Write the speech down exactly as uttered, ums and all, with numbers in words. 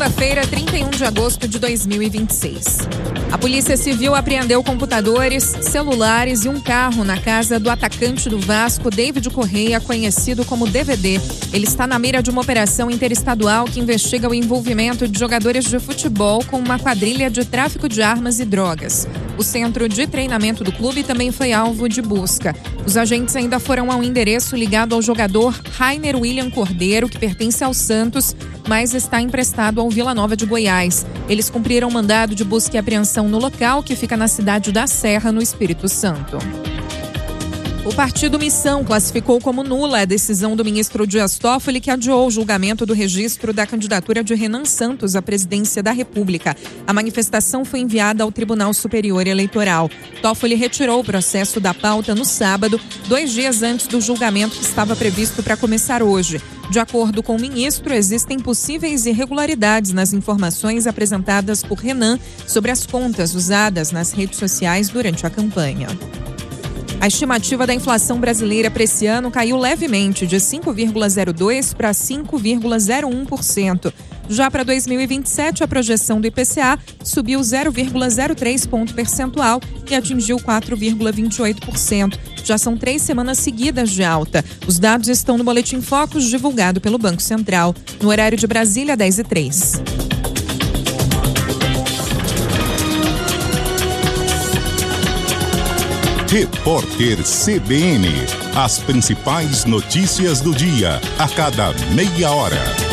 segunda-feira, trinta e um de agosto de dois mil e vinte e seis. A Polícia Civil apreendeu computadores, celulares e um carro na casa do atacante do Vasco, David Correia, conhecido como D V D. Ele está na mira de uma operação interestadual que investiga o envolvimento de jogadores de futebol com uma quadrilha de tráfico de armas e drogas. O centro de treinamento do clube também foi alvo de busca. Os agentes ainda foram a um endereço ligado ao jogador Rainer William Cordeiro, que pertence ao Santos, mas está emprestado ao Vila Nova de Goiás. Eles cumpriram mandado de busca e apreensão no local, que fica na cidade da Serra, no Espírito Santo. O partido Missão classificou como nula a decisão do ministro Dias Toffoli, que adiou o julgamento do registro da candidatura de Renan Santos à presidência da República. A manifestação foi enviada ao Tribunal Superior Eleitoral. Toffoli retirou o processo da pauta no sábado, dois dias antes do julgamento que estava previsto para começar hoje. De acordo com o ministro, existem possíveis irregularidades nas informações apresentadas por Renan sobre as contas usadas nas redes sociais durante a campanha. A estimativa da inflação brasileira para esse ano caiu levemente, de cinco vírgula zero dois por cento para cinco vírgula zero um por cento. Já para dois mil e vinte e sete, a projeção do I P C A subiu zero vírgula zero três ponto percentual e atingiu quatro vírgula vinte e oito por cento. Já são três semanas seguidas de alta. Os dados estão no Boletim Focus, divulgado pelo Banco Central. No horário de Brasília, dez e três. Repórter C B N. As principais notícias do dia, a cada meia hora.